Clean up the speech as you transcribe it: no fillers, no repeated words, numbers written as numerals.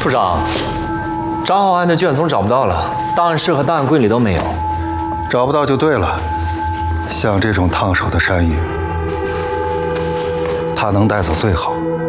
处长，张浩安的卷宗找不到了，档案室和档案柜里都没有。 找不到就对了。像这种烫手的山芋，他能带走最好。